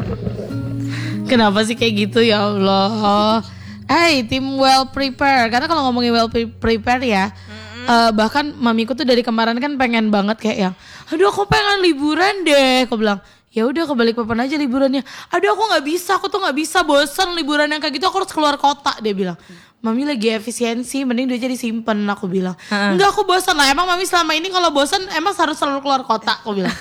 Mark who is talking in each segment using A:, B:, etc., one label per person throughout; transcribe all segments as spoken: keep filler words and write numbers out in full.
A: Kenapa sih kayak gitu ya Allah? Hey, tim well prepare. Karena kalau ngomongin well pre- prepare ya, mm-hmm. uh, bahkan mamiku tuh dari kemarin kan pengen banget kayak yang, aduh aku pengen liburan deh. Aku bilang, ya udah ke Balikpapan aja liburannya. Aduh aku nggak bisa, aku tuh nggak bisa, bosan liburan yang kayak gitu. Aku harus keluar kota. Dia bilang, mami lagi efisiensi, mending duitnya disimpan. Aku bilang, uh-uh. enggak aku bosan lah. Emang mami selama ini kalau bosan emang harus selalu keluar kota. Aku bilang.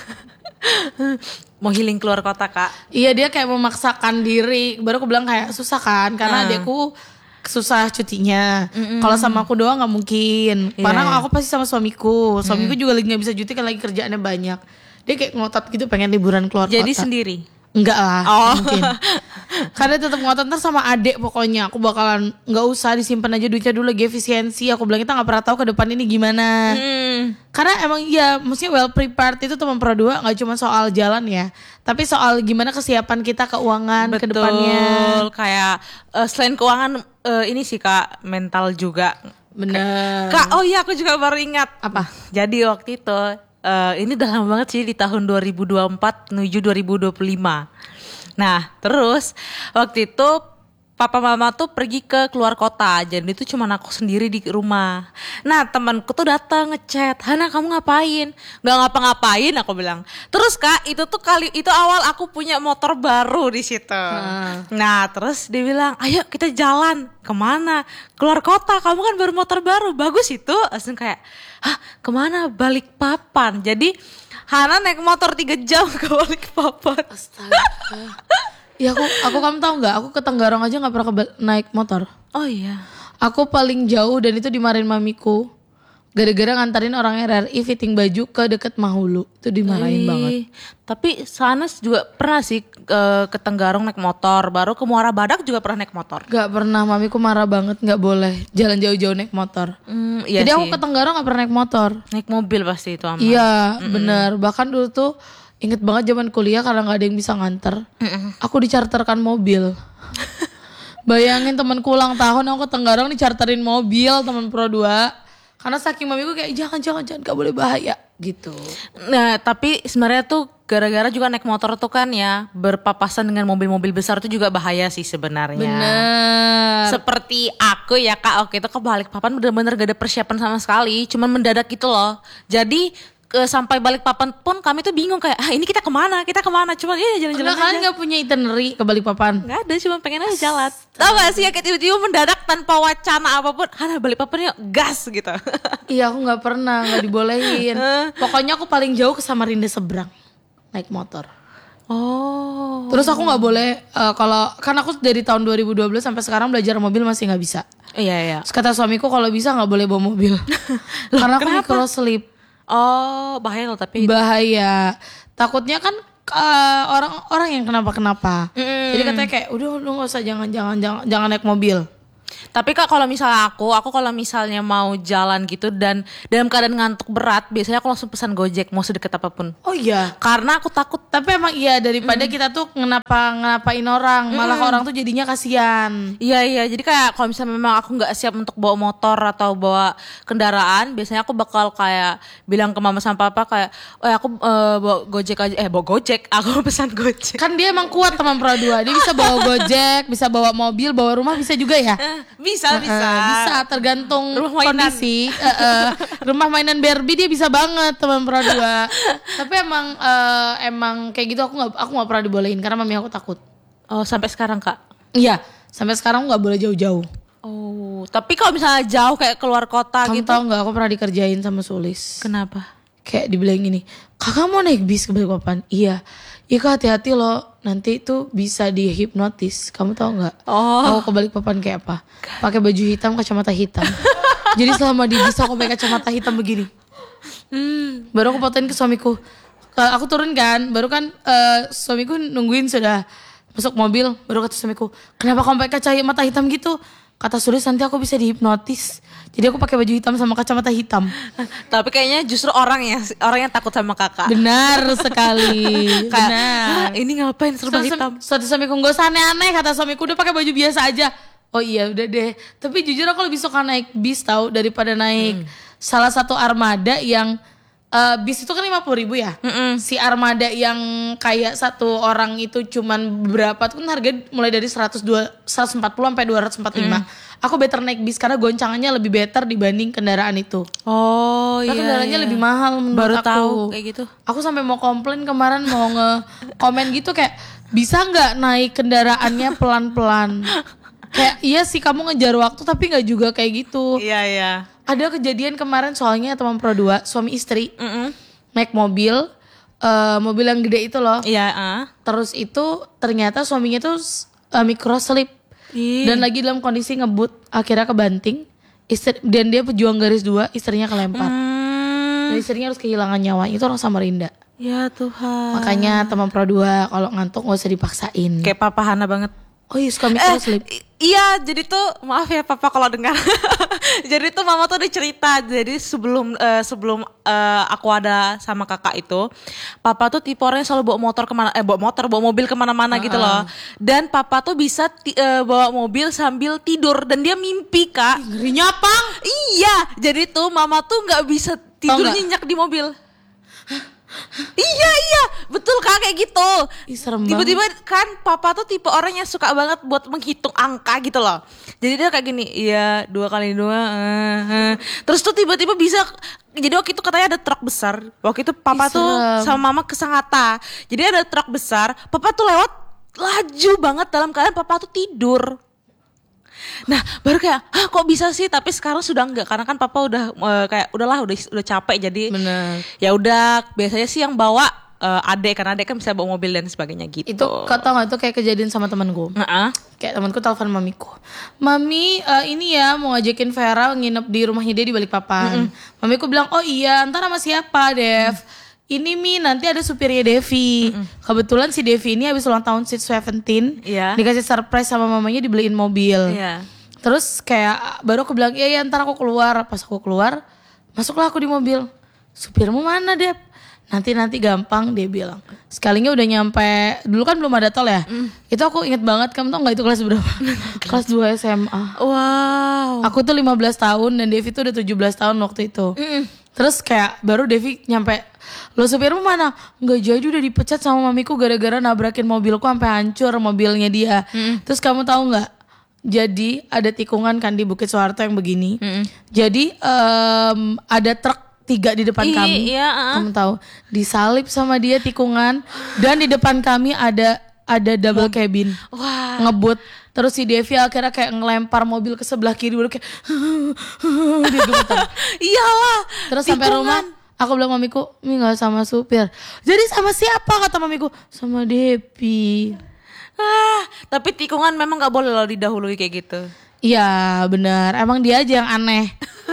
B: Mau healing keluar kota kak?
A: Iya dia kayak memaksakan diri. Baru aku bilang kayak susah kan, karena uh. adekku susah cutinya. Kalau sama aku doang nggak mungkin. Yeah. Karena aku pasti sama suamiku. Suamiku mm. juga lagi nggak bisa cuti kan lagi kerjaannya banyak. Dia kayak ngotot gitu pengen liburan keluar
B: Jadi
A: kota.
B: Jadi sendiri?
A: Enggak lah, oh. mungkin. Karena tetap ngotot ntar sama adek pokoknya. Aku bakalan nggak usah disimpan aja duitnya dulu lagi efisiensi. Aku bilang kita nggak pernah tahu ke depan ini gimana. Hmm. Karena emang ya, maksudnya well prepared itu teman Pro dua nggak cuma soal jalan ya, tapi soal gimana kesiapan kita keuangan ke depannya.
B: Kayak uh, selain keuangan uh, ini sih kak, mental juga.
A: Bener.
B: Kak, oh iya aku juga baru ingat.
A: Apa?
B: Jadi waktu itu. Uh, ini udah lama banget sih di tahun dua ribu dua puluh empat menuju dua ribu dua puluh lima. Nah terus waktu itu papa mama tuh pergi ke keluar kota. Jadi itu cuma aku sendiri di rumah. Nah temanku tuh datang ngechat, Hana kamu ngapain? Gak ngapa-ngapain aku bilang. Terus kak itu tuh kali itu awal aku punya motor baru di situ. Hmm. Nah terus dia bilang ayo kita jalan. Kemana? Keluar kota, kamu kan baru motor baru, bagus itu. Langsung kayak hah kemana? Balikpapan. Jadi Hana naik motor tiga jam ke Balikpapan.
A: Astaga. Ya aku, aku kamu tahu nggak? Aku ke Tenggarong aja nggak pernah ke, naik motor.
B: Oh iya.
A: Aku paling jauh dan itu dimarahin mamiku. Gara-gara ngantarin orang R R I fitting baju ke deket Mahulu. Itu dimarahin Ii, banget.
B: Tapi Sanas juga pernah sih ke, ke Tenggarong naik motor. Baru ke Muara Badak juga pernah naik motor.
A: Gak pernah, mamiku marah banget gak boleh jalan jauh-jauh naik motor. Mm, iya Jadi sih. Aku ke Tenggarong gak pernah naik motor.
B: Naik mobil pasti itu aman.
A: Iya Mm-mm. bener. Bahkan dulu tuh inget banget zaman kuliah karena gak ada yang bisa nganter. Mm-mm. Aku dicharterkan mobil. Bayangin temanku ulang tahun aku ke Tenggarong dicharterin mobil teman Pro dua. Karena saking mamiku kayak jangan jangan jangan gak boleh bahaya gitu.
B: Nah tapi sebenarnya tuh gara-gara juga naik motor tuh kan ya berpapasan dengan mobil-mobil besar tuh juga bahaya sih sebenarnya.
A: Bener.
B: Seperti aku ya kak waktu itu ke Balikpapan bener-bener gak ada persiapan sama sekali, cuman mendadak gitu loh. Jadi ke sampai Balikpapan pun kami tuh bingung kayak ah ini kita kemana kita kemana cuma ya jalan-jalan aja.
A: Kalian nggak punya itinerary ke Balikpapan?
B: Nggak ada, cuma pengen aja jalan. Tahu gak sih ya kayak tiba-tiba mendadak tanpa wacana apapun, Hana Balikpapan yuk gas gitu.
A: Iya aku nggak pernah, nggak dibolehin. Pokoknya aku paling jauh ke Samarinda seberang naik motor.
B: Oh.
A: Terus aku nggak boleh uh, kalau kan aku dari tahun dua ribu dua belas sampai sekarang belajar mobil masih nggak bisa.
B: Iya iya.
A: Terus kata suamiku kalau bisa nggak boleh bawa mobil. Karena aku micro sleep.
B: Oh bahaya loh tapi
A: bahaya takutnya kan uh, orang-orang yang kenapa-kenapa mm. Jadi katanya kayak udah lu nggak usah jangan jangan jangan jangan naik mobil.
B: Tapi kak kalau misalnya aku, aku kalau misalnya mau jalan gitu dan dalam keadaan ngantuk berat, biasanya aku langsung pesan Gojek mau sedekat apapun.
A: Oh iya.
B: Karena aku takut.
A: Tapi emang iya daripada mm. kita tuh ngenapa ngapain orang, mm. malah orang tuh jadinya kasihan.
B: Iya iya. Jadi kayak kalau misalnya memang aku nggak siap untuk bawa motor atau bawa kendaraan, biasanya aku bakal kayak bilang ke mama sama papa kayak, oh aku uh, bawa Gojek aja, eh bawa Gojek, aku pesan Gojek.
A: Kan dia emang kuat teman Pro dua, dia bisa bawa Gojek, bisa bawa mobil, bawa rumah bisa juga ya.
B: Bisa, bisa.
A: Uh, uh, bisa tergantung rumah kondisi. Uh, uh, rumah mainan Barbie dia bisa banget teman Pro dua. Tapi emang uh, emang kayak gitu aku nggak aku nggak pernah dibolehin karena mami aku takut.
B: Oh sampai sekarang kak?
A: Iya sampai sekarang nggak boleh jauh-jauh.
B: Oh tapi kalau misalnya jauh kayak keluar kota
A: kamu
B: gitu?
A: Kamu tahu nggak aku pernah dikerjain sama Sulis.
B: Kenapa?
A: Kayak dibilang gini, kakak mau naik bis ke Balikpapan? Iya. Iya kak hati-hati loh, nanti itu bisa dihipnotis. Kamu tahu nggak?
B: Oh.
A: Aku ke Balikpapan kayak apa? Pakai baju hitam, kacamata hitam. Jadi selama di bis aku pakai kacamata hitam begini. Hmm. Baru aku fotoin ke suamiku. Aku turun kan, baru kan uh, suamiku nungguin sudah masuk mobil. Baru kata suamiku, kenapa kamu pakai kacamata hitam gitu? Kata Sulis nanti aku bisa dihipnotis. Jadi aku pakai baju hitam sama kacamata hitam.
B: Tapi kayaknya justru orang yang orang yang takut sama kakak.
A: Benar sekali. Benar.
B: Ini ngapain serba
A: so,
B: hitam?
A: Suatu suamiku gak usah aneh-aneh. Kata suamiku udah pakai baju biasa aja. Oh iya udah deh. Tapi jujur aku lebih suka naik bis tahu daripada naik hmm. salah satu armada yang uh, bis itu kan lima puluh ribu ya.
B: Mm-mm.
A: Si armada yang kayak satu orang itu cuman berapa tuh kan harga mulai dari seratus dua, seratus empat puluh sampai dua ratus empat puluh lima. Mm. Aku better naik bis karena goncangannya lebih better dibanding kendaraan itu.
B: Oh
A: karena
B: iya.
A: kendaraannya
B: iya.
A: lebih mahal menurut
B: Baru
A: aku.
B: tahu kayak gitu.
A: Aku sampai mau komplain kemarin, mau nge-komen gitu kayak bisa nggak naik kendaraannya pelan-pelan. Kayak iya sih kamu ngejar waktu tapi nggak juga kayak gitu.
B: Iya iya.
A: Ada kejadian kemarin soalnya teman pro dua suami istri
B: Mm-mm.
A: naik mobil, uh, mobil yang gede itu loh.
B: Iya. Uh.
A: Terus itu ternyata suaminya tuh uh, microslip
B: Ih.
A: dan lagi dalam kondisi ngebut, akhirnya kebanting. Istri, dan dia pejuang garis dua, istrinya kelempar.
B: Hmm.
A: Dan istrinya harus kehilangan nyawa. Itu orang Samarinda.
B: Ya Tuhan.
A: Makanya teman pro dua kalau ngantuk gak usah dipaksain.
B: Kayak Papa Hana banget.
A: Oh iya suka microslip.
B: Eh, iya, jadi tuh maaf ya Papa kalau dengar. Jadi tuh Mama tuh udah cerita. Jadi sebelum uh, sebelum uh, aku ada sama kakak itu, Papa tuh tipe orang yang selalu bawa motor kemana, eh bawa motor, bawa mobil kemana-mana uh-uh. gitu loh. Dan Papa tuh bisa ti- uh, bawa mobil sambil tidur dan dia mimpi Kak.
A: Ngeri nyapang.
B: Iya, jadi tuh Mama tuh nggak bisa tidur nyenyak di mobil. Iya iya betul Kak kayak gitu.
A: Ih, serem
B: tiba-tiba
A: banget.
B: kan Papa tuh tipe orang yang suka banget buat menghitung angka gitu loh. Jadi dia kayak gini, iya dua kali dua uh, uh. Terus tuh tiba-tiba bisa. Jadi waktu itu katanya ada truk besar. Waktu itu Papa
A: Ih,
B: tuh
A: serem.
B: sama Mama ke Sangatta. Jadi ada truk besar, Papa tuh lewat laju banget dalam keadaan Papa tuh tidur. Nah baru kayak ah kok bisa sih, tapi sekarang sudah enggak karena kan Papa udah uh, kayak udahlah udah udah capek jadi
A: Bener.
B: ya udah biasanya sih yang bawa uh, adek karena adek kan bisa bawa mobil dan sebagainya gitu.
A: Itu kau tau gak, itu kayak kejadian sama temanku.
B: Heeh.
A: Kayak temanku telepon mamiku, mami uh, ini ya mau ngajakin Vera nginep di rumahnya dia di Balikpapan. Mm-mm. Mamiku bilang oh iya ntar sama siapa Dev? Mm. Ini Mi nanti ada supirnya Devi. Mm-mm. Kebetulan si Devi ini habis ulang tahun Sweet Seventeen,
B: yeah.
A: dikasih surprise sama mamanya dibeliin mobil.
B: Yeah.
A: Terus kayak baru aku bilang iya ya ntar aku keluar. Pas aku keluar masuklah aku di mobil. Supirmu mana Dev? Nanti-nanti gampang dia bilang. Sekalinya udah nyampe, dulu kan belum ada tol ya. Mm. Itu aku inget banget, kamu tau gak itu kelas berapa? Kelas dua S M A.
B: Wow.
A: Aku tuh lima belas tahun dan Devi tuh udah tujuh belas tahun waktu itu. Mm. Terus kayak baru Devi nyampe, lo supirmu mana? Nggak jadi udah dipecat sama mamiku gara-gara nabrakin mobilku sampai hancur mobilnya dia. Mm. Terus kamu tahu nggak? Jadi ada tikungan kan di Bukit Soeharto yang begini. Mm. Jadi um, ada truk tiga di depan
B: Ih,
A: kami.
B: iya, uh.
A: Kamu tahu? Disalip sama dia tikungan dan di depan kami ada ada double cabin.
B: Wah.
A: Ngebut. Terus si Devi akhirnya kayak ngelempar mobil ke sebelah kiri baru kayak dia gemetar.
B: Iyalah.
A: Terus sampai rumah aku bilang mamiku, Mi gak sama supir. Jadi sama siapa kata mamiku? Sama Devi.
B: Ah, tapi tikungan memang gak boleh loh didahului kayak gitu.
A: Iya benar, emang dia aja yang aneh.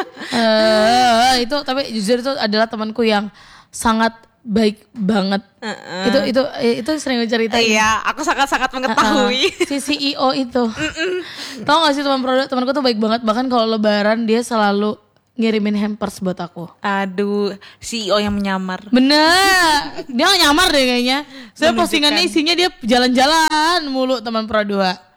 A: uh, itu tapi jujur itu adalah temanku yang sangat baik banget. Uh-uh. Itu itu itu sering ceritain.
B: Iya, aku sangat-sangat mengetahui.
A: Uh-uh. Si C E O itu. Tahu gak sih teman produk temanku tuh baik banget, bahkan kalau lebaran dia selalu ngirimin hampers buat aku.
B: Aduh, C E O yang menyamar.
A: Bener, dia gak nyamar deh kayaknya. Saya postingannya isinya dia jalan-jalan mulu teman pro dua.